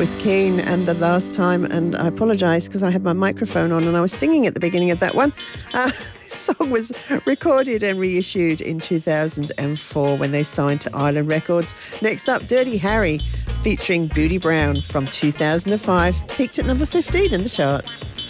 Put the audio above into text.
was Keane and The Last Time, and I apologise because I had my microphone on and I was singing at the beginning of that one. This song was recorded and reissued in 2004 when they signed to Island Records. Next up, Dirty Harry featuring Booty Brown from 2005, peaked at number 15 in the charts.